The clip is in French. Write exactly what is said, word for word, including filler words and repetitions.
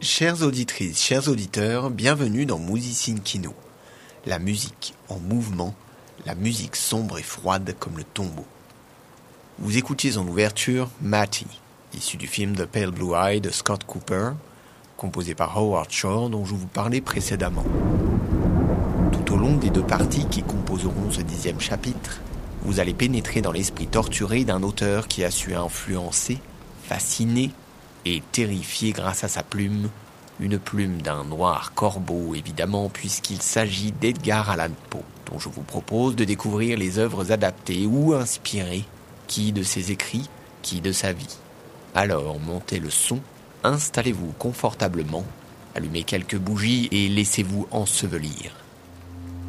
Chères auditrices, chers auditeurs, bienvenue dans Musicine Kino. La musique en mouvement, la musique sombre et froide comme le tombeau. Vous écoutiez en ouverture Matty, issu du film The Pale Blue Eye de Scott Cooper, composé par Howard Shore dont je vous parlais précédemment. Tout au long des deux parties qui composeront ce dixième chapitre, vous allez pénétrer dans l'esprit torturé d'un auteur qui a su influencer, fasciner et terrifier grâce à sa plume, une plume d'un noir corbeau évidemment puisqu'il s'agit d'Edgar Allan Poe, dont je vous propose de découvrir les œuvres adaptées ou inspirées, qui de ses écrits, qui de sa vie. Alors montez le son, installez-vous confortablement, allumez quelques bougies et laissez-vous ensevelir.